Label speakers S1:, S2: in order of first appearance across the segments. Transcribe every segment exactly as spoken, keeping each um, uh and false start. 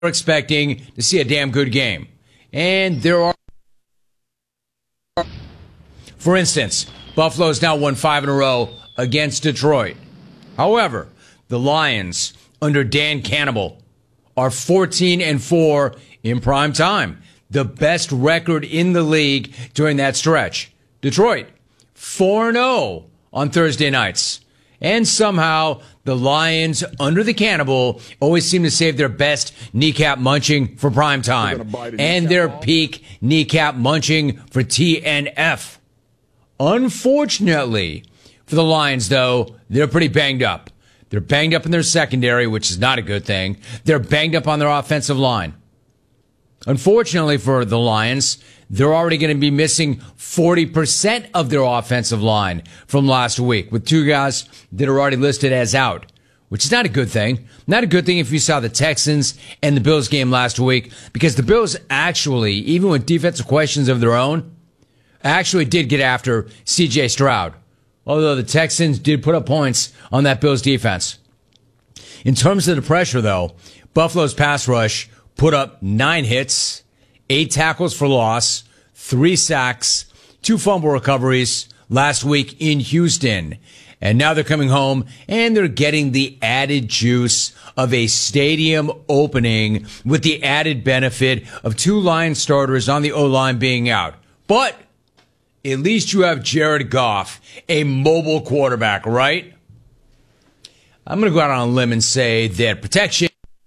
S1: expecting to see a damn good game. And there are, for instance, Buffalo's now won five in a row against Detroit. However, the Lions under Dan Campbell are fourteen and four in prime time, the best record in the league during that stretch. Detroit four and oh on Thursday nights. And somehow the Lions under the Cannibal always seem to save their best kneecap munching for prime time and their peak kneecap munching for T N F. Unfortunately for the Lions, though, they're pretty banged up. They're banged up in their secondary, which is not a good thing. They're banged up on their offensive line. Unfortunately for the Lions, they're already going to be missing forty percent of their offensive line from last week, with two guys that are already listed as out, which is not a good thing. Not a good thing if you saw the Texans and the Bills game last week, because the Bills actually, even with defensive questions of their own, actually did get after C J Stroud, although the Texans did put up points on that Bills defense. In terms of the pressure, though, Buffalo's pass rush put up nine hits, eight tackles for loss, three sacks, two fumble recoveries last week in Houston. And now they're coming home and they're getting the added juice of a stadium opening with the added benefit of two line starters on the O-line being out. But at least you have Jared Goff, a mobile quarterback, right? I'm going to go out on a limb and say that protection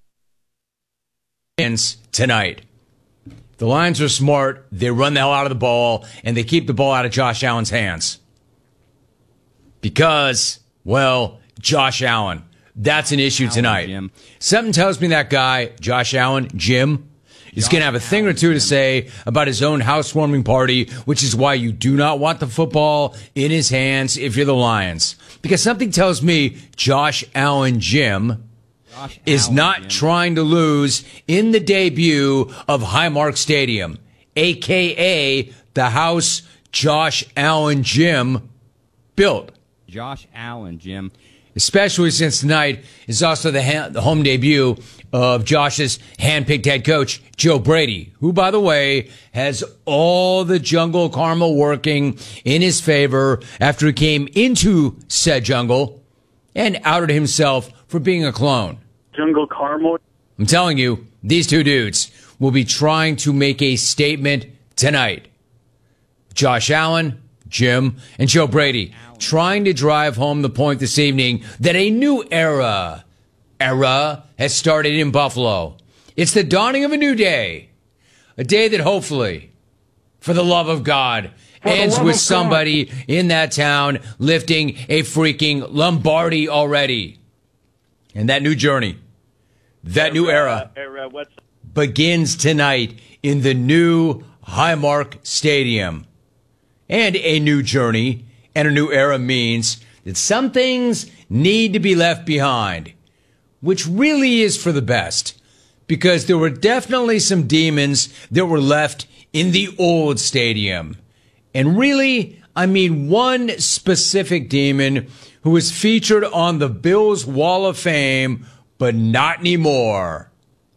S1: tonight. The Lions are smart. They run the hell out of the ball, and they keep the ball out of Josh Allen's hands. Because, well, Josh Allen. That's an issue tonight. Allen, Something tells me that guy, Josh Allen, Jim, is going to have a thing or two to say about his own housewarming party, which is why you do not want the football in his hands if you're the Lions. Because something tells me Josh Allen, Jim, Josh is Allen, not Jim. trying to lose in the debut of Highmark Stadium, a k a the house Josh Allen Jim built.
S2: Josh Allen, Jim.
S1: Especially since tonight is also the, ha- the home debut of Josh's hand-picked head coach, Joe Brady, who, by the way, has all the jungle karma working in his favor after he came into said jungle and outed himself for being a clone.
S3: Jungle karma?
S1: I'm telling you, these two dudes will be trying to make a statement tonight. Josh Allen, Jim, and Joe Brady trying to drive home the point this evening that a new era, era has started in Buffalo. It's the dawning of a new day. A day that hopefully, for the love of God, for ends with somebody God. in that town lifting a freaking Lombardi already. And that new journey, that era, new era,
S3: era
S1: begins tonight in the new Highmark Stadium. And a new journey and a new era means that some things need to be left behind, which really is for the best, because there were definitely some demons that were left in the old stadium. And really, I mean one specific demon who was featured on the Bills Wall of Fame, but not anymore.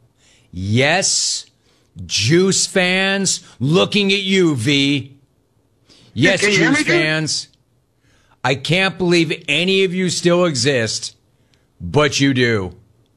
S1: Yes, Juice fans, looking at you, V. Yes, Juice fans, I can't believe any of you still exist, but you do.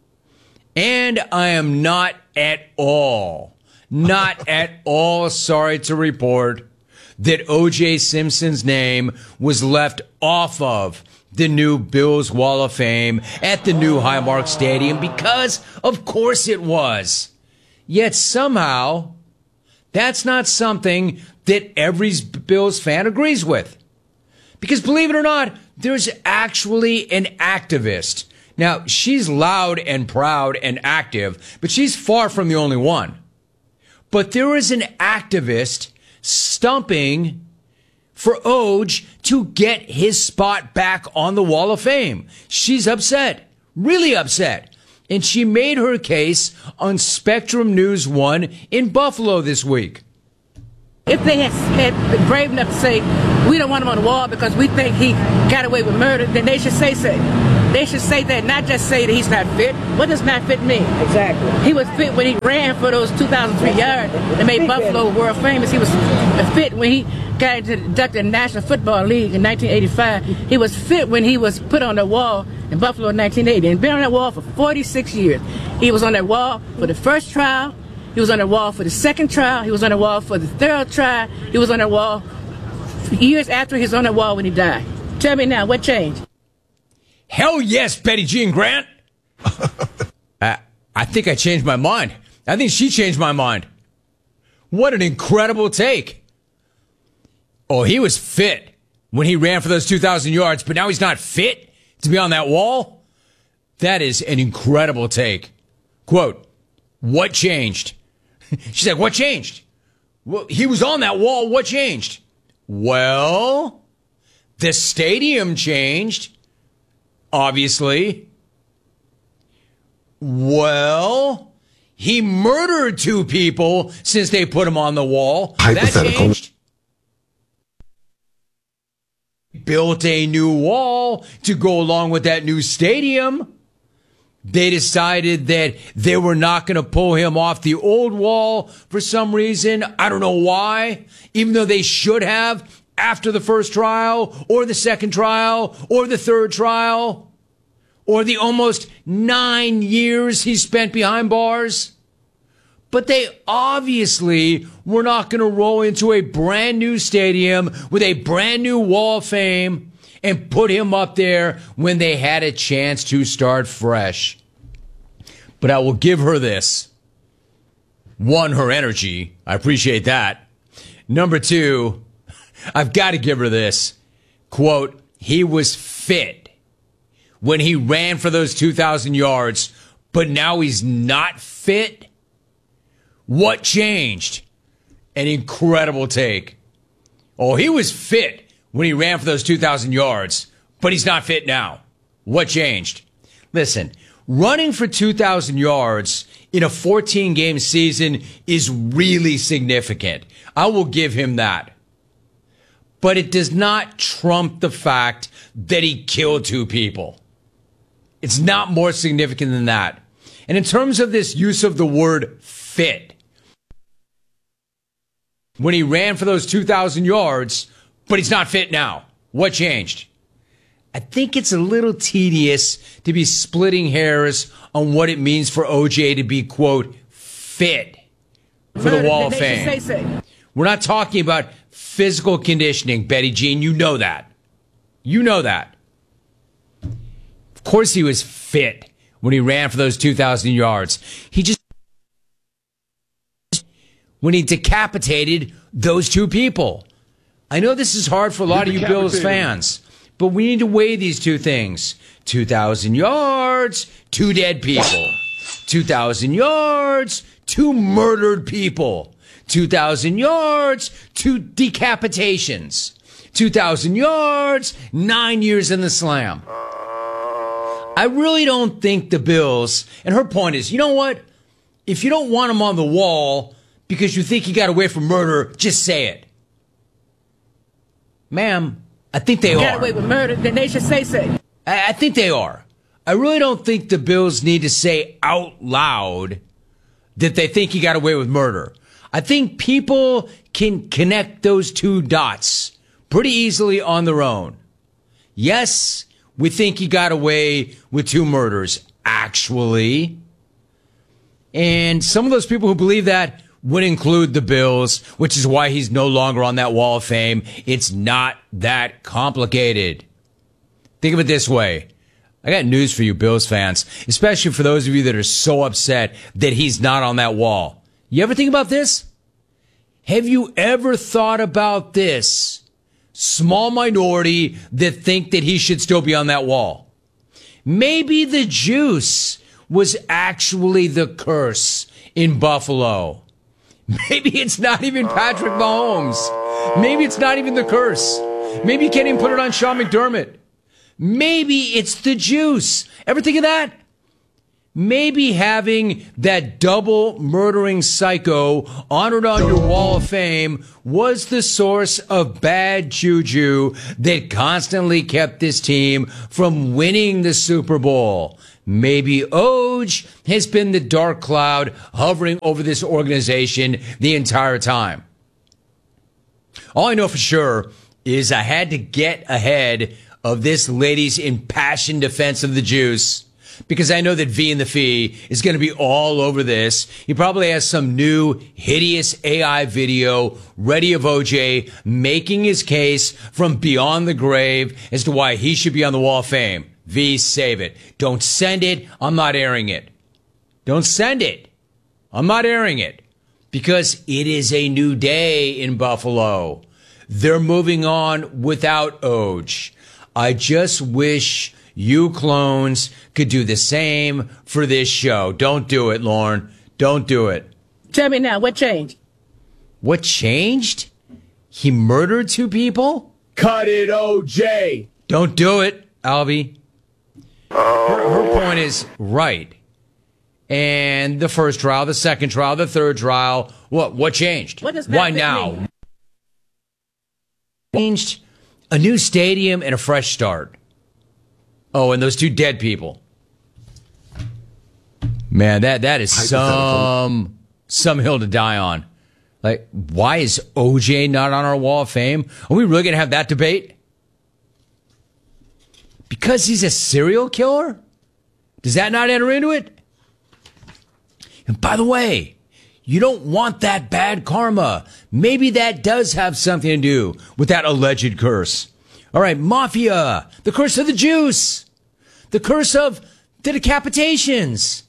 S1: And I am not at all, not at all sorry to report that O J Simpson's name was left off of the new Bills Wall of Fame at the new Highmark Stadium, because of course it was. Yet somehow, that's not something that every Bills fan agrees with. Because believe it or not, there's actually an activist. Now, she's loud and proud and active, but she's far from the only one. But there is an activist stumping for Oj to get his spot back on the Wall of Fame. She's upset, really upset. And she made her case on Spectrum News one in Buffalo this week.
S4: If they had, had been brave enough to say, we don't want him on the wall because we think he got away with murder, then they should say so. They should say that, not just say that he's not fit. What does not fit mean?
S3: Exactly.
S4: He was fit when he ran for those two thousand three yards that made Buffalo world famous. He was fit when he got inducted in the National Football League in nineteen eighty-five. He was fit when he was put on the wall in Buffalo in nineteen eighty, and been on that wall for forty-six years. He was on that wall for the first trial. He was on the wall for the second trial. He was on the wall for the third trial. He was on the wall years after he was on the wall when he died. Tell me now, what changed?
S1: Hell yes, Betty Jean Grant. I, I think I changed my mind. I think she changed my mind. What an incredible take. Oh, he was fit when he ran for those two thousand yards, but now he's not fit to be on that wall? That is an incredible take. Quote, what changed? She's like, what changed? Well, he was on that wall. What changed? Well, the stadium changed. Obviously. Well, he murdered two people since they put him on the wall. That changed. Built a new wall to go along with that new stadium. They decided that they were not going to pull him off the old wall for some reason. I don't know why, even though they should have after the first trial or the second trial or the third trial or the almost nine years he spent behind bars. But they obviously were not going to roll into a brand new stadium with a brand new wall of fame and put him up there when they had a chance to start fresh. But I will give her this. One, her energy. I appreciate that. Number two, I've got to give her this. Quote, he was fit when he ran for those two thousand yards, but now he's not fit. What changed? An incredible take. Oh, he was fit when he ran for those two thousand yards, but he's not fit now. What changed? Listen, running for two thousand yards in a fourteen game season is really significant. I will give him that. But it does not trump the fact that he killed two people. It's not more significant than that. And in terms of this use of the word fit, when he ran for those two thousand yards, but he's not fit now. What changed? I think it's a little tedious to be splitting hairs on what it means for O J to be, quote, fit for the Wall of Fame. We're not talking about physical conditioning, Betty Jean. You know that. You know that. Of course he was fit when he ran for those two thousand yards. He just, when he decapitated those two people. I know this is hard for a lot of you Bills fans, but we need to weigh these two things. two thousand yards, two dead people. two thousand yards, two murdered people. two thousand yards, two decapitations. two thousand yards, nine years in the slam. I really don't think the Bills, and her point is, you know what? If you don't want him on the wall because you think he got away from murder, just say it. Ma'am, I think they
S4: got
S1: are.
S4: Got away with murder, then they should say so.
S1: I, I think they are. I really don't think the Bills need to say out loud that they think he got away with murder. I think people can connect those two dots pretty easily on their own. Yes, we think he got away with two murders, actually. And some of those people who believe that would include the Bills, which is why he's no longer on that Wall of Fame. It's not that complicated. Think of it this way. I got news for you Bills fans, especially for those of you that are so upset that he's not on that wall. You ever think about this? Have you ever thought about this? Small minority that think that he should still be on that wall. Maybe the juice was actually the curse in Buffalo. Maybe it's not even Patrick Mahomes. Maybe it's not even the curse. Maybe you can't even put it on Sean McDermott. Maybe it's the juice. Ever think of that? maybe having that double murdering psycho honored on your wall of fame was the source of bad juju that constantly kept this team from winning the Super Bowl. Maybe Oj has been the dark cloud hovering over this organization the entire time. All I know for sure is I had to get ahead of this lady's impassioned defense of the juice, because I know that V and the Fee is going to be all over this. He probably has some new hideous A I video ready of O J making his case from beyond the grave as to why he should be on the Wall of Fame. V, save it. Don't send it. I'm not airing it. Don't send it. I'm not airing it, because it is a new day in Buffalo. They're moving on without Oj. I just wish you clones could do the same for this show. Don't do it, Lauren. Don't do it.
S4: Tell me now, what changed?
S1: What changed? He murdered two people?
S3: Cut it, O J.
S1: Don't do it, Albie. Her, her point is right. And the first trial, the second trial, the third trial, what what changed?
S4: What does
S1: Why
S4: that
S1: now?
S4: mean?
S1: Changed a new stadium and a fresh start. Oh, and those two dead people. Man, that that is some some hill to die on. Like, why is O J not on our Wall of Fame? Are we really going to have that debate? Because he's a serial killer? Does that not enter into it? And by the way, you don't want that bad karma. Maybe that does have something to do with that alleged curse. All right, Mafia, the curse of the juice, the curse of the decapitations.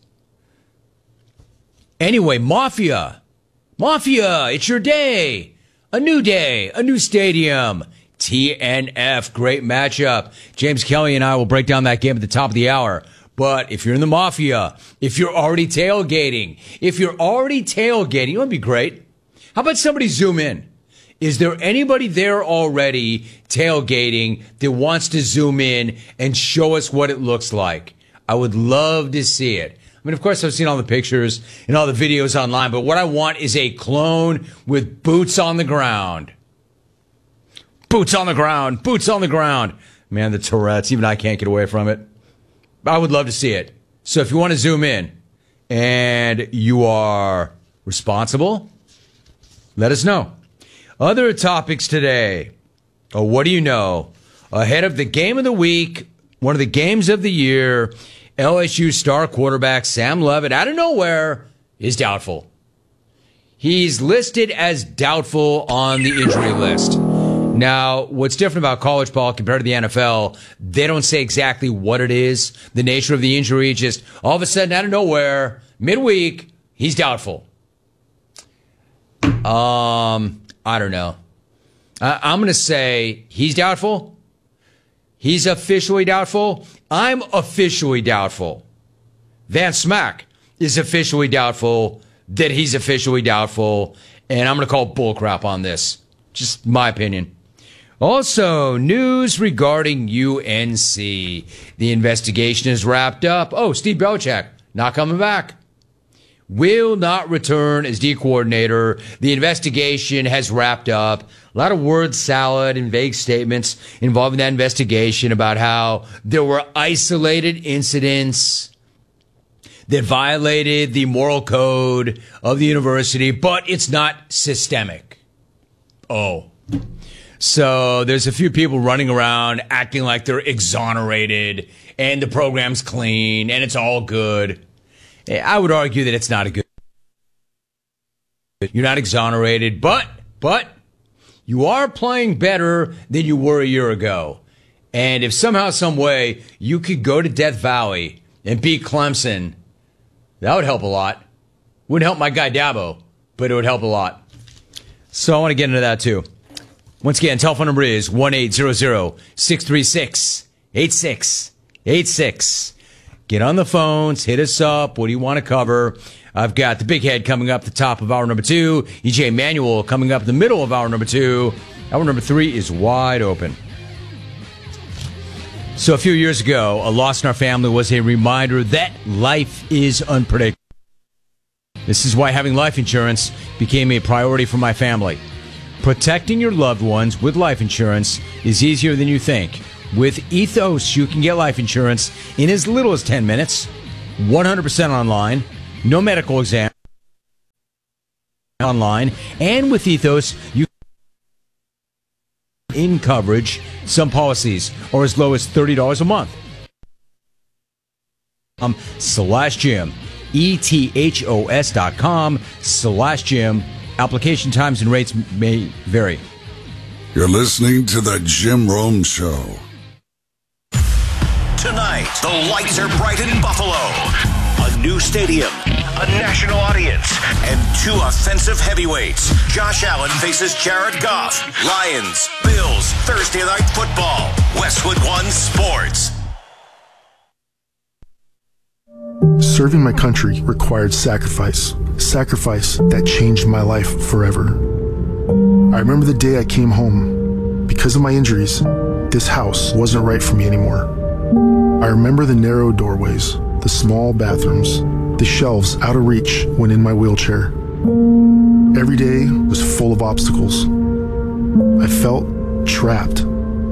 S1: Anyway, Mafia, Mafia, it's your day. A new day, a new stadium. T N F, great matchup. James Kelly and I will break down that game at the top of the hour. But if you're in the Mafia, if you're already tailgating, if you're already tailgating, it would be great. How about somebody zoom in? Is there anybody there already tailgating that wants to zoom in and show us what it looks like? I would love to see it. I mean, of course, I've seen all the pictures and all the videos online, but what I want is a clone with boots on the ground. Boots on the ground, boots on the ground. Man, the Tourette's, even I can't get away from it. I would love to see it. So if you want to zoom in and you are responsible, let us know. Other topics today. Oh, what do you know? Ahead of the game of the week, one of the games of the year, L S U star quarterback Sam Levitt, out of nowhere, is doubtful. He's listed as doubtful on the injury list. Now, what's different about college ball compared to the N F L, they don't say exactly what it is, the nature of the injury, just all of a sudden, out of nowhere, midweek, he's doubtful. Um, I don't know. I, I'm going to say he's doubtful. He's officially doubtful. I'm officially doubtful. Van Smack is officially doubtful that he's officially doubtful, and I'm going to call bullcrap on this. Just my opinion. Also, news regarding U N C. The investigation is wrapped up. Oh, Steve Belichick, not coming back. Will not return as D coordinator. The investigation has wrapped up. A lot of word salad and vague statements involving that investigation about how there were isolated incidents that violated the moral code of the university, but it's not systemic. Oh. So there's a few people running around acting like they're exonerated and the program's clean and it's all good. I would argue that it's not a good. You're not exonerated, but, but you are playing better than you were a year ago. And if somehow, some way you could go to Death Valley and beat Clemson, that would help a lot. Wouldn't help my guy Dabo, but it would help a lot. So I want to get into that too. Once again, telephone number is one eight hundred, six three six, eight six eight six. Get on the phones, hit us up. What do you want to cover? I've got the big head coming up the top of hour number two. E J Manuel coming up the middle of hour number two. Hour number three is wide open. So a few years ago, a loss in our family was a reminder that life is unpredictable. This is why having life insurance became a priority for my family. Protecting your loved ones with life insurance is easier than you think. With Ethos, you can get life insurance in as little as ten minutes, one hundred percent online, no medical exam online, and with Ethos, you can in coverage. Some policies are as low as thirty dollars a month. Um, slash Jim, E T H O S dot com slash Jim. Application times and rates may vary.
S5: You're listening to the Jim Rome Show.
S6: Tonight, the lights are bright in Buffalo. A new stadium, a national audience, and two offensive heavyweights. Josh Allen faces Jared Goff. Lions, Bills, Thursday Night Football. Westwood One Sports.
S7: Serving my country required sacrifice. Sacrifice that changed my life forever. I remember the day I came home. Because of my injuries, this house wasn't right for me anymore. I remember the narrow doorways, the small bathrooms, the shelves out of reach when in my wheelchair. Every day was full of obstacles. I felt trapped.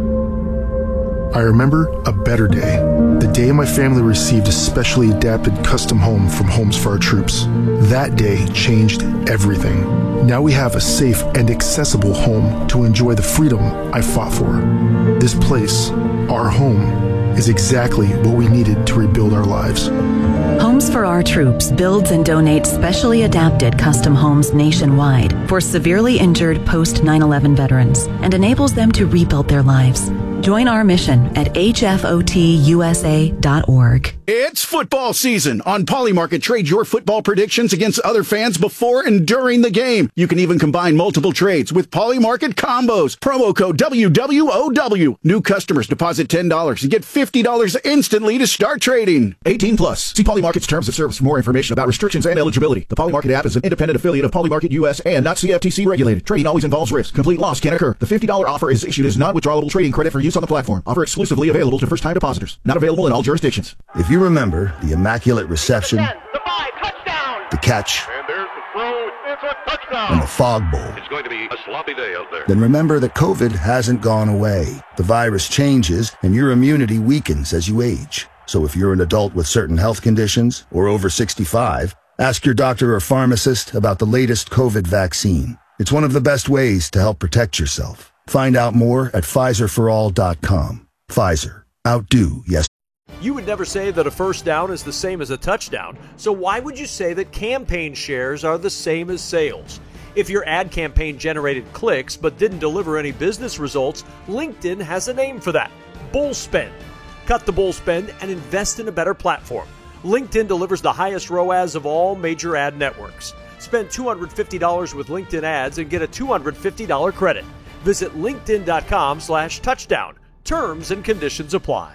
S7: I remember a better day, the day my family received a specially adapted custom home from Homes for Our Troops. That day changed everything. Now we have a safe and accessible home to enjoy the freedom I fought for. This place, our home, is exactly what we needed to rebuild our lives.
S8: Homes for Our Troops builds and donates specially adapted custom homes nationwide for severely injured post nine eleven veterans and enables them to rebuild their lives. Join our mission at H F O T U S A dot org.
S9: It's football season. On Polymarket, trade your football predictions against other fans before and during the game. You can even combine multiple trades with Polymarket combos. Promo code W W O W. New customers deposit ten dollars and get fifty dollars instantly to start trading. eighteen plus. See Polymarket's terms of service for more information about restrictions and eligibility. The Polymarket app is an independent affiliate of Polymarket U S and not C F T C regulated. Trading always involves risk. Complete loss can occur. The fifty dollars offer is issued as non-withdrawable trading credit for use on the platform. Offer exclusively available to first-time depositors. Not available in all jurisdictions.
S10: If you remember the immaculate reception,
S11: ten, the five, touchdown.
S10: The catch,
S11: and there's the throw, it's a touchdown.
S10: And the fog bowl,
S11: it's going to be a sloppy day out there.
S10: Then remember that COVID hasn't gone away. The virus changes and your immunity weakens as you age. So if you're an adult with certain health conditions or over sixty-five, ask your doctor or pharmacist about the latest COVID vaccine. It's one of the best ways to help protect yourself. Find out more at Pfizer for all dot com. Pfizer. Outdo yes.
S12: You would never say that a first down is the same as a touchdown, so why would you say that campaign shares are the same as sales? If your ad campaign generated clicks but didn't deliver any business results, LinkedIn has a name for that: bull spend. Cut the bull spend and invest in a better platform. LinkedIn delivers the highest R O A S of all major ad networks. Spend two hundred fifty dollars with LinkedIn ads and get a two hundred fifty dollars credit. Visit linkedin.com slash touchdown. Terms and conditions apply.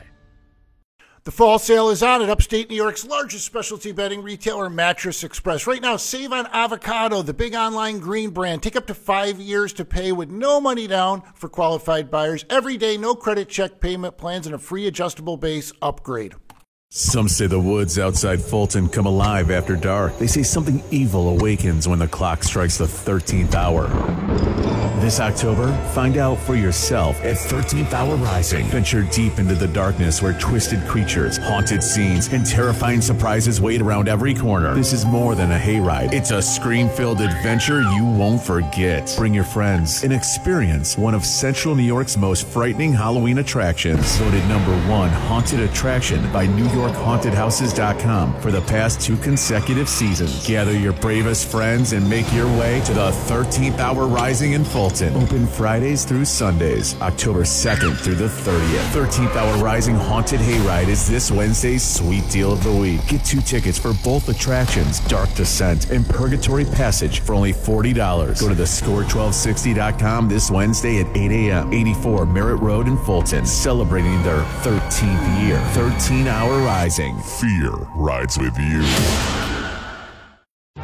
S13: The fall sale is on at upstate New York's largest specialty bedding retailer, Mattress Express. Right now, save on Avocado, the big online green brand. Take up to five years to pay with no money down for qualified buyers. Every day, no credit check payment plans, and a free adjustable base upgrade.
S14: Some say the woods outside Fulton come alive after dark. They say something evil awakens when the clock strikes the thirteenth hour. This October, find out for yourself at thirteenth Hour Rising. Venture deep into the darkness where twisted creatures, haunted scenes, and terrifying surprises wait around every corner. This is more than a hayride. It's a scream-filled adventure you won't forget. Bring your friends and experience one of Central New York's most frightening Halloween attractions. Voted number one haunted attraction by New York Haunted Houses dot com for the past two consecutive seasons. Gather your bravest friends and make your way to the thirteenth Hour Rising in Fulton. Open Fridays through Sundays, October second through the thirtieth. thirteenth Hour Rising Haunted Hayride is this Wednesday's sweet deal of the week. Get two tickets for both attractions, Dark Descent and Purgatory Passage, for only forty dollars. Go to the score twelve sixty dot com this Wednesday at eight a.m. eighty-four Merritt Road in Fulton, celebrating their thirteenth year. thirteen Hour Rising.
S15: Fear rides with you.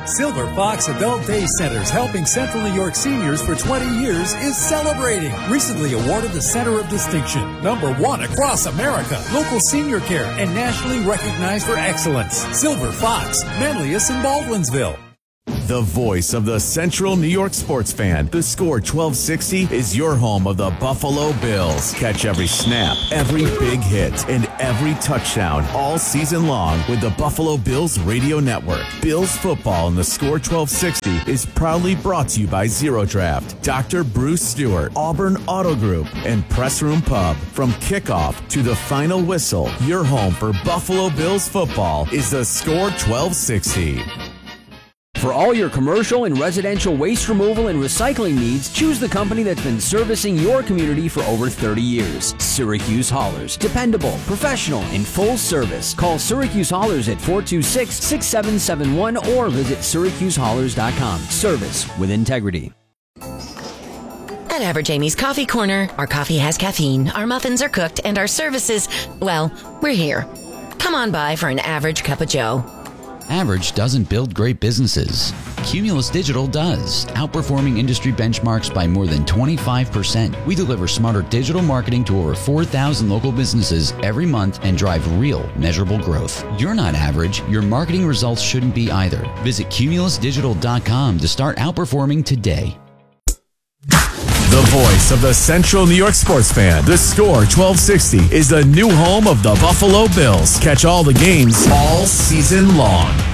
S15: Silver Fox Adult Day Centers, helping Central New York seniors for twenty years, is celebrating. Recently awarded the Center of Distinction, number one across America, local senior care, and nationally recognized for excellence. Silver Fox, Manlius in Baldwinsville.
S14: The voice of the Central New York sports fan. The Score twelve sixty is your home of the Buffalo Bills. Catch every snap, every big hit, and every touchdown all season long with the Buffalo Bills radio network. Bills football in the Score twelve sixty is proudly brought to you by Zero Draft, Doctor Bruce Stewart, Auburn Auto Group, and Press Room Pub. From kickoff to the final whistle, your home for Buffalo Bills football is the Score twelve sixty.
S16: For all your commercial and residential waste removal and recycling needs, choose the company that's been servicing your community for over thirty years. Syracuse Haulers. Dependable, professional, and full service. Call Syracuse Haulers at four two six, six seven seven one or visit syracuse haulers dot com. Service with integrity.
S17: At Average Amy's Coffee Corner, our coffee has caffeine, our muffins are cooked, and our services, well, we're here. Come on by for an average cup of joe.
S18: Average doesn't build great businesses. Cumulus Digital does, outperforming industry benchmarks by more than twenty-five percent. We deliver smarter digital marketing to over four thousand local businesses every month and drive real, measurable growth. You're not average. Your marketing results shouldn't be either. Visit cumulus digital dot com to start outperforming today.
S14: The voice of the Central New York sports fan. The Score twelve sixty is the new home of the Buffalo Bills. Catch all the games all season long.